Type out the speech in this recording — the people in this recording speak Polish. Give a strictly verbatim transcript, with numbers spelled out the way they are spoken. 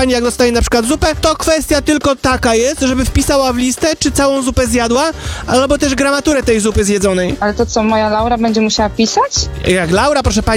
pani jak dostaje na przykład zupę, to kwestia tylko taka jest, żeby wpisała w listę, czy całą zupę zjadła, albo też gramaturę tej zupy zjedzonej. Ale to co, moja Laura będzie musiała pisać? Jak Laura, proszę pani,